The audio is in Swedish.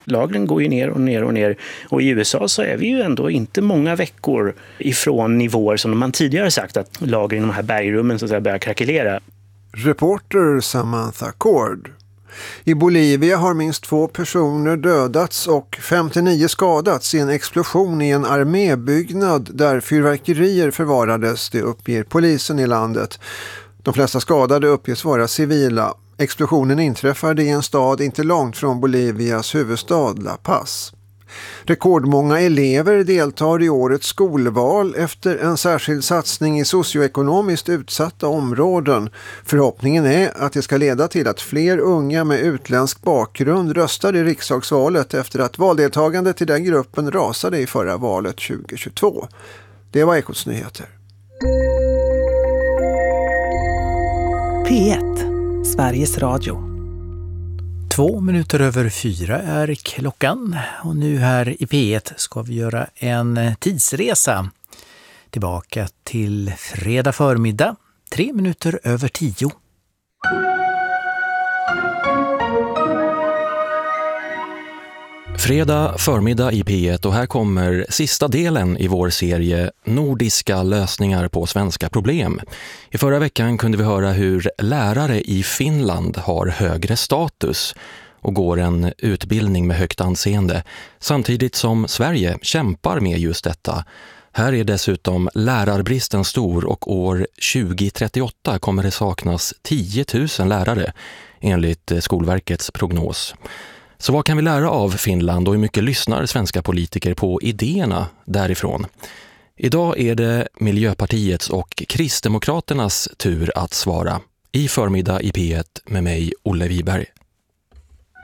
Lagren går ju ner och ner och ner. Och i USA så är vi ju ändå inte många veckor ifrån nivåer som man tidigare sagt att lagren i de här bergrummen så att säga börjar krackelera. Reporter Samantha Cord. I Bolivia har minst 2 personer dödats och 59 skadats i en explosion i en armébyggnad där fyrverkerier förvarades, det uppger polisen i landet. De flesta skadade uppges vara civila. Explosionen inträffade i en stad inte långt från Bolivias huvudstad La Paz. Rekordmånga elever deltar i årets skolval efter en särskild satsning i socioekonomiskt utsatta områden. Förhoppningen är att det ska leda till att fler unga med utländsk bakgrund röstar i riksdagsvalet efter att valdeltagandet i den gruppen rasade i förra valet 2022. Det var Ekots nyheter. P1, Sveriges Radio. 4:02 är klockan och nu här i P1 ska vi göra en tidsresa tillbaka till fredag förmiddag, 9:03. Fredag förmiddag i P1 och här kommer sista delen i vår serie Nordiska lösningar på svenska problem. I förra veckan kunde vi höra hur lärare i Finland har högre status och går en utbildning med högt anseende, samtidigt som Sverige kämpar med just detta. Här är dessutom lärarbristen stor och år 2038 kommer det saknas 10 000 lärare enligt Skolverkets prognos. Så vad kan vi lära av Finland och hur mycket lyssnar svenska politiker på idéerna därifrån? Idag är det Miljöpartiets och Kristdemokraternas tur att svara. I förmiddag i P1 med mig, Olle Wiberg.